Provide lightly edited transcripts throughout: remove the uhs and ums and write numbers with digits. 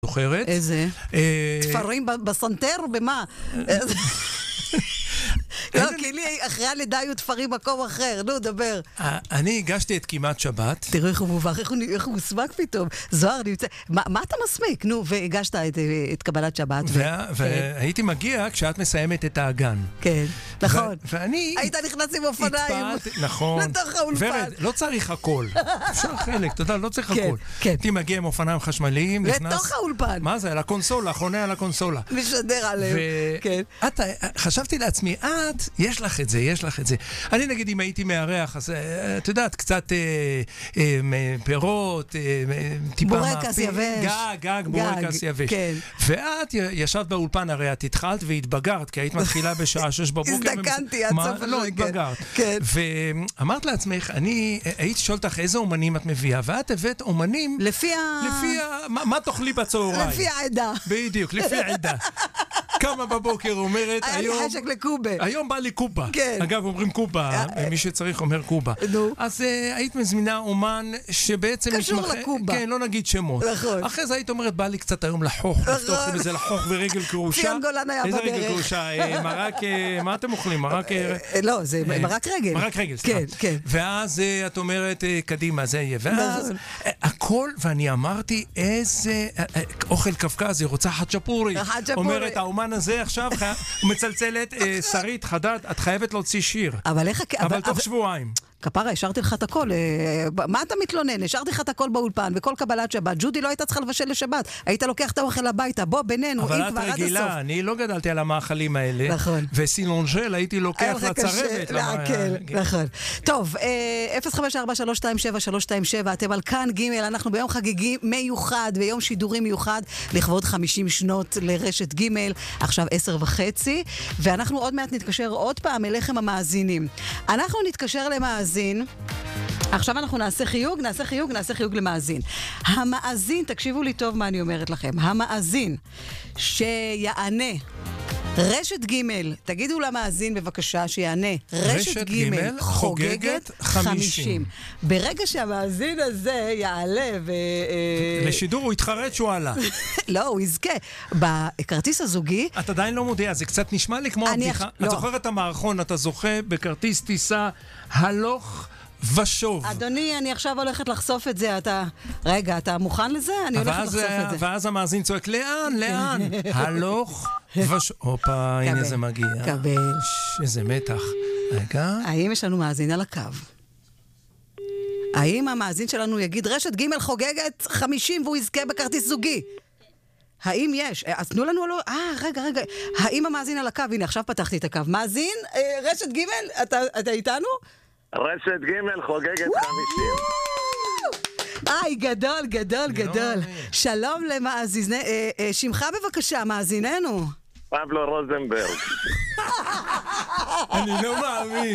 זוכרת? איזה? תפרים בסנטר? במה? לא, כי לי אחרי הלידה היו תפרים מקום אחר. נו, דבר. אני הגשתי את כמעט שבת. תראו איך הוא מובך, איך הוא מסמק פתאום. זוהר, מה אתה מסמיק? נו, והגשת את קבלת שבת. והייתי מגיע כשאת מסיימת את האגן. כן, נכון. ואני... היית נכנס עם אופניים. נכון. לתוך האולפן. ורד, לא צריך הכל. אפשר חלק, אתה יודע, לא צריך הכל. כן. הייתי מגיע עם אופניים חשמליים, נכנס... לתוך האולפן. מה זה? לקונסולה, חונה על הקונסולה. משדר עליהם, כן. חשבתי לעצמי, יש לך את זה. אני נגיד אם הייתי מארח, אז את יודעת, קצת פירות, טיפה בורקס יבש. גג, בורקס יבש. כן. ואת ישבת באולפן, הרי את התחלת והתבגרת, כי היית מתחילה בשעה 6 בבוקר. הזדקנתי עד סוף השקט. לא, התבגרת. כן. ואמרת לעצמך, אני הייתי שואל אותך איזה אומנים את מביאה, ואת הבאת אומנים... לפי מה תאכלי בצהריים? לפי העדה. בדיוק, לפי העדה. כמה בבוקר אומרת היום... היה לי חשק לקובה. היום בא לי קובה. כן. אגב, אומרים קובה, מי שצריך אומר קובה. נו. אז היית מזמינה אומן שבעצם... קשור לקובה. כן, לא נגיד שמות. נכון. אחרי זה היית אומרת, בא לי קצת היום לחוך, לפתוח עם איזה לחוך ורגל קרושה. ציון גולן היה בדרך. איזה רגל קרושה? מרק, מה אתם אוכלים? מרק... לא, זה מרק רגל. מרק רגל, סליחה. כן. ואז את אומרת, קדימה, זה יהיה. ואז הכל, ואני אמרתי, איזה אוכל קפקזי, רוצה חצ'פורי. אומרת, האומן הזה עכשיו מצלצלת, שרית, חדד, את חייבת להוציא שיר. אבל תוך שבועיים. כפרה, השארתי לך את הכל. מה אתה מתלונן? השארתי לך את הכל באולפן, בכל קבלת שבת. ג'ודי לא הייתה צריכה לבשל לשבת. היית לוקח את האוכל הביתה. בוא, בינינו, אם כבר עד הסוף. אבל את רגילה, אני לא גדלתי על המאכלים האלה. נכון. וסילונג'ל הייתי לוקח לצרבת. נכון. טוב, 0543272327, אתם על כאן ג', אנחנו ביום חגיגי מיוחד, ביום שידורי מיוחד, לכבוד 50 שנות לרשת ג', עכשיו 10:30, ואנחנו עוד מעט נתקשר עוד פעם אליכם המאזינים. אנחנו נתקשר למאזין, עכשיו אנחנו נעשה חיוג למאזין. המאזין, תקשיבו לי טוב מה אני אומרת לכם, המאזין שיענה רשת ג', תגידו למאזין בבקשה שיענה רשת ג' חוגגת 50. ברגע שהמאזין הזה יעלה לשידור הוא יתחרט שהוא עלה. לא, הוא יזכה בכרטיס הזוגי. את עדיין לא מודיעה, זה קצת נשמע לי כמו הבדיחה. את זוכרת המערכון, אתה זוכה בכרטיס טיסה הלוך ושוב. אדוני, אני עכשיו הולכת לחשוף את זה. רגע, אתה מוכן לזה? אני הולכת לחשוף את זה. ואז המאזין צועק, לאן? הלוך ושוב. הופה, הנה זה מגיע. קבל. איזה מתח. רגע. האם יש לנו מאזין על הקו? האם המאזין שלנו יגיד רשת ג' חוגגת 50 והוא יזכה בכרטיס זוגי? האם יש? אז תנו לנו... רגע. האם המאזין על הקו? הנה, עכשיו פתחתי את הקו. מאזין? רשת ג', אתה איתנו? רשת ג' חוגגת 50. גדול. שלום למאזין. שמך בבקשה, מאזיננו. פבלו רוזנברג. אני לא מאמין.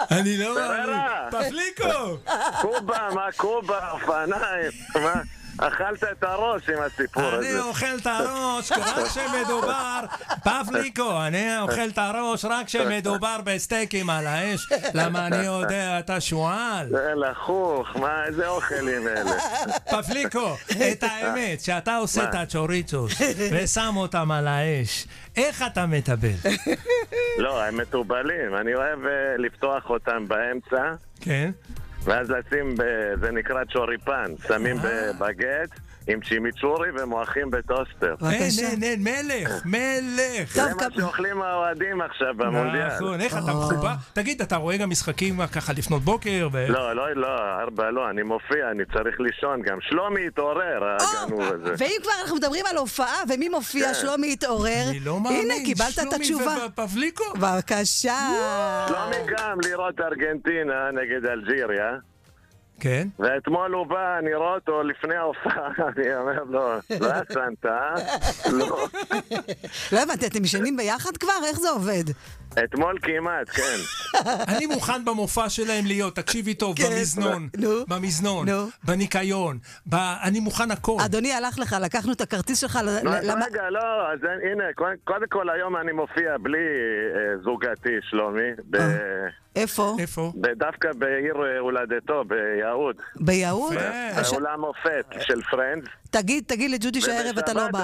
פפליקו. קובה, מה קובה? אופניים. מה? אכלת את הראש עם הסיפור הזה. אני אוכל את הראש רק שמדובר, פפליקו, אני אוכל את הראש רק שמדובר בסטייקים על האש, למה אני יודע, אתה שואל. זה לחוך, מה, איזה אוכלים אלה? פפליקו, את האמת, שאתה עושה את הצ'וריצוס ושם אותם על האש, איך אתה מטבל? לא, הם מטובלים, אני אוהב לפתוח אותם באמצע. כן. ואז לשים, זה נקרא צ'וריפן, שמים בבגט עם צ'ימיצ'ורי ומואכים בטוסטר. מלך. זה מה שאוכלים האוהדים עכשיו במונדיאל. נכון, איך אתה מחובר? תגיד, אתה רואה גם משחקים ככה לפנות בוקר? לא, 4 לא, אני מופיע, אני צריך לישון גם. שלומי התעורר, הגנוב הזה. ואם כבר אנחנו מדברים על הופעה, ומי מופיע שלומי התעורר? אני לא מאמין, הנה, קיבלת את התשובה. שלומי ופפליקו? בבקשה. שלומי גם לראות ארגנטינה נגד אלג'יריה. כן. ואתמול הוא בא, אני רואה אותו לפני ההופעה, אני אומר לו, לא ישנת, לא. לא הבנתי, אתם משנים ביחד כבר? איך זה עובד? אתמול כמעט, כן. אני מוכן במופע שלהם להיות, תקשיבי טוב, במזנון, בניקיון, אני מוכן הכל. אדוני, הלך לך, לקחנו את הכרטיס שלך. רגע, לא, אז הנה, קודם כל היום אני מופיע בלי זוגתי, שלומי. איפה? דווקא בעיר הולדתו, ביהוד. ביהוד? באולם מופת של פרנדס. תגיד לג'ודי שהערב אתה לא בא.